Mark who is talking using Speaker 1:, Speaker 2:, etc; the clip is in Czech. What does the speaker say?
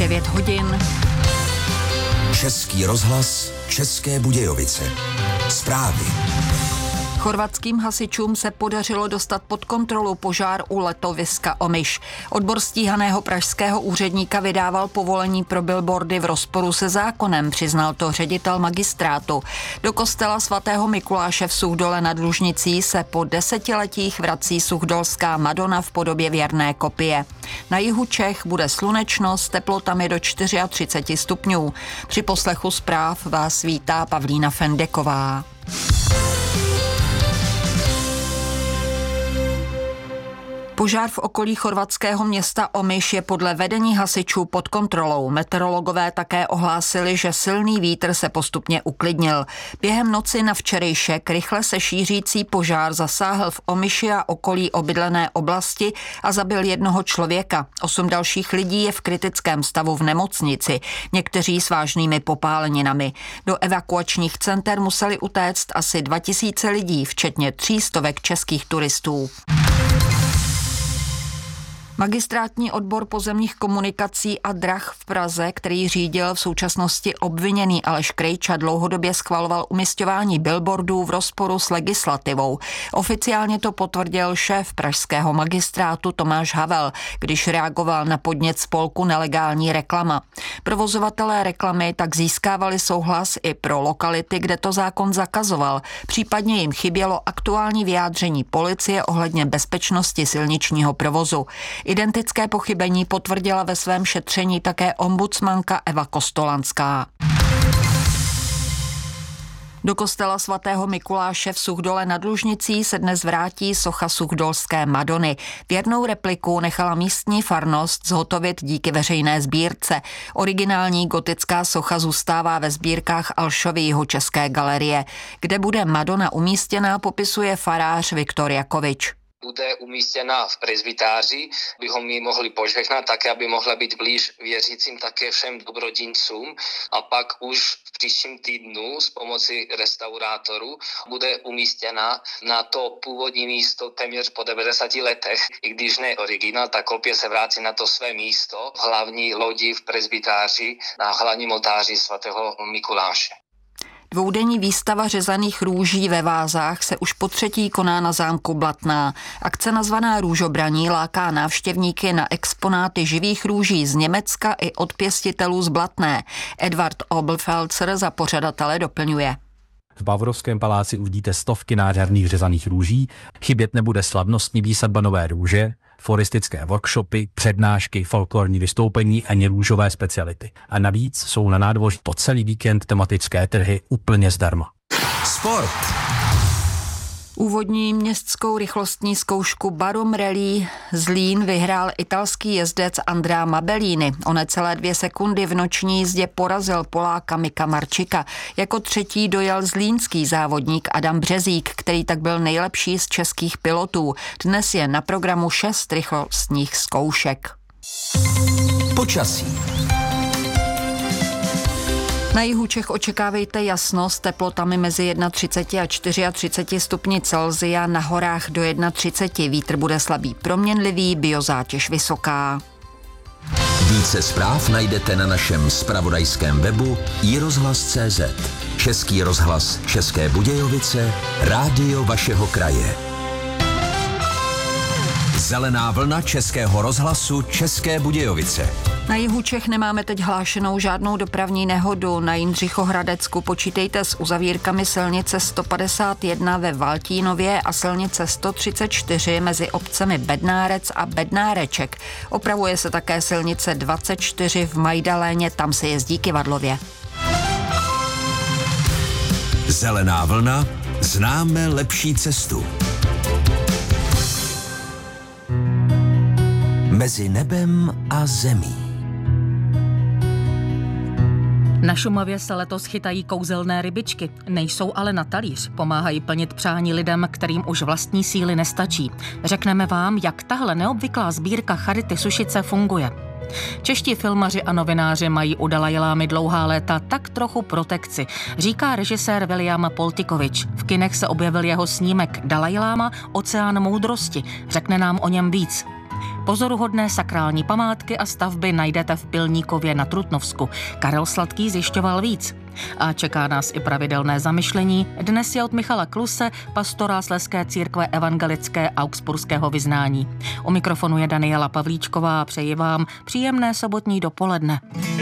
Speaker 1: 9 hodin.
Speaker 2: Český rozhlas, České Budějovice. Zprávy.
Speaker 1: Chorvatským hasičům se podařilo dostat pod kontrolu požár u letoviska Omiš. Odbor stíhaného pražského úředníka vydával povolení pro billboardy v rozporu se zákonem, přiznal to ředitel magistrátu. Do kostela svatého Mikuláše v Suchdole nad Lužnicí se po desetiletích vrací suchdolská Madona v podobě věrné kopie. Na jihu Čech bude slunečno s teplotami do 34 stupňů. Při poslechu zpráv vás vítá Pavlína Fendeková. Požár v okolí chorvatského města Omiš je podle vedení hasičů pod kontrolou. Meteorologové také ohlásili, že silný vítr se postupně uklidnil. Během noci na včerejšek rychle se šířící požár zasáhl v Omiši a okolí obydlené oblasti a zabil jednoho člověka. 8 dalších lidí je v kritickém stavu v nemocnici, někteří s vážnými popáleninami. Do evakuačních center museli utéct asi 2000 lidí, včetně 300 českých turistů. Magistrátní odbor pozemních komunikací a drah v Praze, který řídil v současnosti obviněný Aleš Krejča, dlouhodobě schvaloval umisťování billboardů v rozporu s legislativou. Oficiálně to potvrdil šéf pražského magistrátu Tomáš Havel, když reagoval na podnět spolku Nelegální reklama. Provozovatelé reklamy tak získávali souhlas i pro lokality, kde to zákon zakazoval. Případně jim chybělo aktuální vyjádření policie ohledně bezpečnosti silničního provozu. Identické pochybení potvrdila ve svém šetření také ombudsmanka Eva Kostolanská. Do kostela svatého Mikuláše v Suchdole nad Lužnicí se dnes vrátí socha suchdolské Madony. Věrnou repliku nechala místní farnost zhotovit díky veřejné sbírce. Originální gotická socha zůstává ve sbírkách Alšovy jihočeské galerie. Kde bude Madona umístěná, popisuje farář Viktor Jakovič.
Speaker 3: Bude umístěna v presbytáři, bychom ji mohli požehnat, také aby mohla být blíž věřícím, také všem dobrodincům. A pak už v příštím týdnu s pomocí restaurátorů bude umístěna na to původní místo téměř po 90 letech. I když ne originál, ta kopie se vrátí na to své místo v hlavní lodi v presbytáři na hlavním oltáři svatého Mikuláše.
Speaker 1: Dvoudenní výstava řezaných růží ve vázách se už potřetí koná na zámku Blatná. Akce nazvaná Růžobraní láká návštěvníky na exponáty živých růží z Německa i od pěstitelů z Blatné. Edvard Obelfelzer za pořadatele doplňuje.
Speaker 4: V Bavorovském paláci uvidíte stovky nádherných řezaných růží, chybět nebude slavnostní výsadba nové růže, floristické workshopy, přednášky, folklorní vystoupení ani růžové speciality. A navíc jsou na nádvoří po celý víkend tematické trhy úplně zdarma.
Speaker 2: Sport.
Speaker 1: Úvodní městskou rychlostní zkoušku Barum Rally Zlín vyhrál italský jezdec Andrea Mabellini. O necelé 2 sekundy v noční jízdě porazil Poláka Mika Marčika. Jako třetí dojel zlínský závodník Adam Březík, který tak byl nejlepší z českých pilotů. Dnes je na programu 6 rychlostních zkoušek.
Speaker 2: Počasí.
Speaker 1: Na jihu Čech očekávejte jasno s teplotami mezi 31 a 34 stupni Celsia, na horách do 31. Vítr bude slabý proměnlivý, biozátěž vysoká.
Speaker 2: Více zpráv najdete na našem zpravodajském webu iRozhlas.cz. Český rozhlas České Budějovice, rádio vašeho kraje. Zelená vlna Českého rozhlasu České Budějovice.
Speaker 1: Na jihu Čech nemáme teď hlášenou žádnou dopravní nehodu. Na Jindřichohradecku počítejte s uzavírkami silnice 151 ve Valtínově a silnice 134 mezi obcemi Bednárec a Bednáreček. Opravuje se také silnice 24 v Majdaléně, tam se jezdí kyvadlově.
Speaker 2: Zelená vlna, známe lepší cestu. Mezi nebem a zemí.
Speaker 5: Na Šumavě se letos chytají kouzelné rybičky. Nejsou ale na talíř. Pomáhají plnit přání lidem, kterým už vlastní síly nestačí. Řekneme vám, jak tahle neobvyklá sbírka Charity Sušice funguje. Čeští filmaři a novináři mají u Dalajlámy dlouhá léta tak trochu protekci, říká režisér William Poltikovič. V kinech se objevil jeho snímek Dalajláma, Oceán moudrosti. Řekne nám o něm víc. Pozoruhodné sakrální památky a stavby najdete v Pilníkově na Trutnovsku. Karel Sladký zjišťoval víc. A čeká nás i pravidelné zamyšlení. Dnes je od Michala Kluse, pastora Slezské církve evangelické augsburského vyznání. U mikrofonu je Daniela Pavlíčková a přeji vám příjemné sobotní dopoledne.